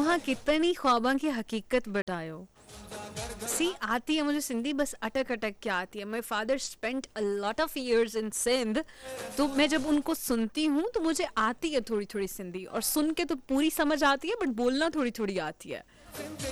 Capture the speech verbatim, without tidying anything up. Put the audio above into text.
कहाँ कितनी ख्वाबा की हकीकत बतायो। सी आती है मुझे सिंधी, बस अटक अटक के आती है। My father spent a lot of years in Sindh, तो मैं जब उनको सुनती हूँ तो मुझे आती है थोड़ी थोड़ी सिंधी, और सुन के तो पूरी समझ आती है बट बोलना थोड़ी थोड़ी आती है।